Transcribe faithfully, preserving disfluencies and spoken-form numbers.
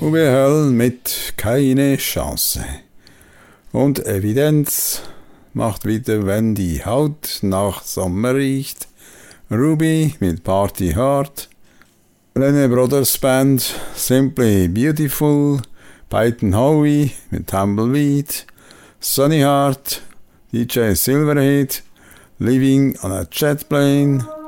Uwe Höll mit Keine Chance. Und Evidenz macht wieder, wenn die Haut nach Sommer riecht. Ruby mit Party Hard. Lene Brothers Band Simply Beautiful. Peyton Howie mit Tumbleweed. Sunny Heart, D J Silverhead, Living on a Jet Plane.